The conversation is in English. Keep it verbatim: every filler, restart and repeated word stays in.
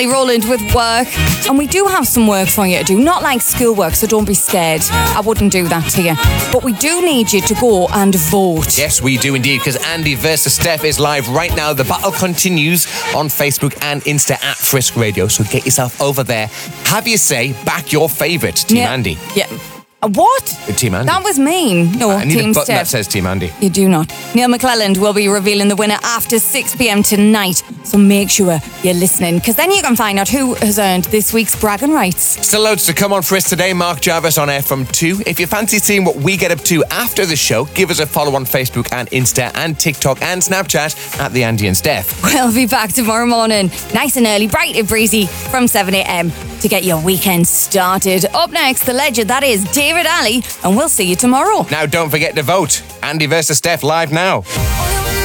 Roland with work, and we do have some work for you to do, not like schoolwork, so don't be scared. I wouldn't do that to you, but we do need you to go and vote. Yes, we do indeed, because Andy versus Steph is live right now. The battle continues on Facebook and Insta at Frisk Radio, so get yourself over there. Have your say, back your favourite, Team yeah. Andy. Yeah. Uh, what? Team Andy. That was mean. No, I need Team a button Steph. that says Team Andy. You do not. Neil McClelland will be revealing the winner after six p.m. tonight, so make sure you're listening, because then you can find out who has earned this week's bragging rights. Still loads to come on for us today. Mark Jarvis on air from two. If you fancy seeing what we get up to after the show, give us a follow on Facebook and Insta and TikTok and Snapchat at The Andy and Steph. We'll be back tomorrow morning, nice and early, bright and breezy, from seven a.m. to get your weekend started. Up next, the legend that is David Alley, and we'll see you tomorrow. Now, don't forget to vote. Andy versus Steph live now.